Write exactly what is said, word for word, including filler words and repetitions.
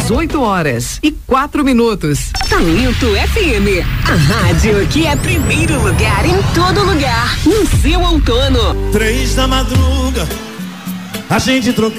dezoito horas e quatro minutos. Talento F M, a rádio que é primeiro lugar em todo lugar, no seu outono. Três da madruga, a gente troca